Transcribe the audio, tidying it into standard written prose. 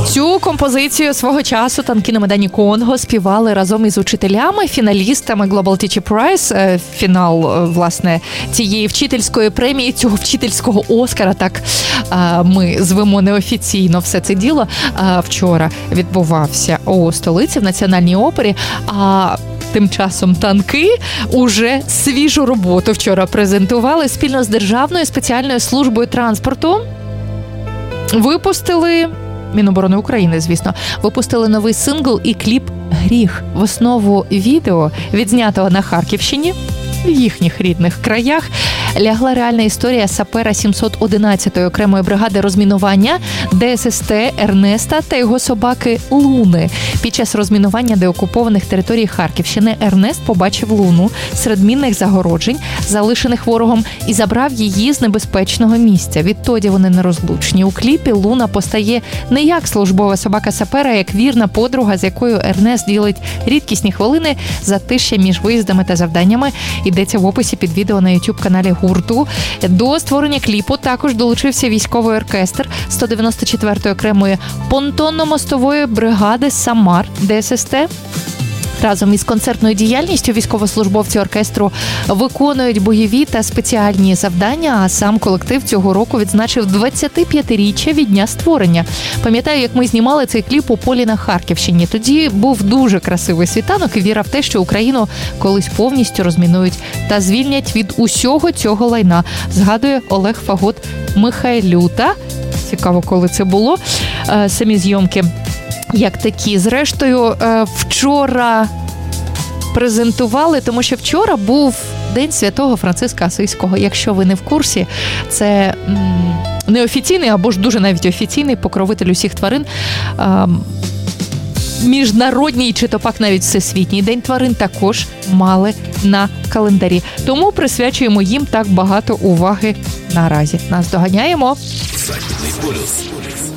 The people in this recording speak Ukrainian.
Цю композицію свого часу танки на Майдані Конго співали разом із учителями, фіналістами Global Teacher Prize, фінал, власне, цієї вчительської премії, цього вчительського Оскара, так ми звемо неофіційно все це діло, вчора відбувався у столиці в Національній опері, а тим часом танки уже свіжу роботу вчора презентували спільно з Державною спеціальною службою транспорту. Випустили, Міноборони України, звісно, випустили новий сингл і кліп «Гріх». В основу відео, відзнятого на Харківщині, в їхніх рідних краях, лягла реальна історія сапера 711-ї окремої бригади розмінування ДССТ Ернеста та його собаки Луни. Під час розмінування деокупованих територій Харківщини Ернест побачив Луну серед мінних загороджень, залишених ворогом, і забрав її з небезпечного місця. Відтоді вони нерозлучні. У кліпі Луна постає не як службова собака сапера, а як вірна подруга, з якою Ернест ділить рідкісні хвилини затишчя між виїздами та завданнями. Йдеться в описі під відео на YouTube-каналі гурту. До створення кліпу також долучився військовий оркестр 194-ї окремої понтонно-мостової бригади «Самар» ДССТ. Разом із концертною діяльністю військовослужбовці оркестру виконують бойові та спеціальні завдання, а сам колектив цього року відзначив 25-річчя від дня створення. Пам'ятаю, як ми знімали цей кліп у полі на Харківщині. Тоді був дуже красивий світанок і віра в те, що Україну колись повністю розмінують та звільнять від усього цього лайна, згадує Олег Фагот Михайлюта. Цікаво, коли це було. Самі зйомки як такі. Зрештою, вчора презентували, тому що вчора був День Святого Франциска Асизького. Якщо ви не в курсі, це неофіційний або ж дуже навіть офіційний покровитель усіх тварин. Міжнародній чи то пак навіть всесвітній День тварин також мали на календарі. Тому присвячуємо їм так багато уваги наразі. Наздоганяємо. Західний полюс.